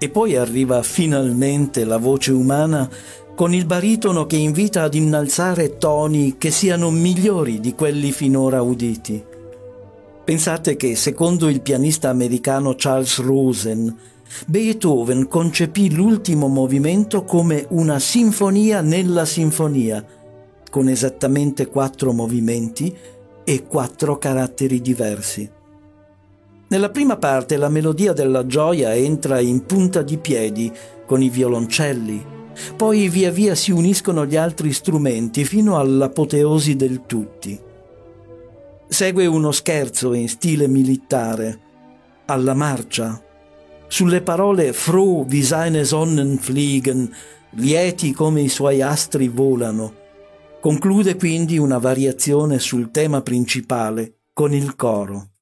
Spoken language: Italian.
E poi arriva finalmente la voce umana con il baritono che invita ad innalzare toni che siano migliori di quelli finora uditi. Pensate che, secondo il pianista americano Charles Rosen, Beethoven concepì l'ultimo movimento come una sinfonia nella sinfonia, con esattamente 4 movimenti e 4 caratteri diversi. Nella prima parte la melodia della gioia entra in punta di piedi con i violoncelli, poi via via si uniscono gli altri strumenti fino all'apoteosi del tutti. Segue uno scherzo in stile militare, alla marcia, sulle parole «Froh wie seine Sonnen fliegen», lieti come i suoi astri volano. Conclude quindi una variazione sul tema principale con il coro.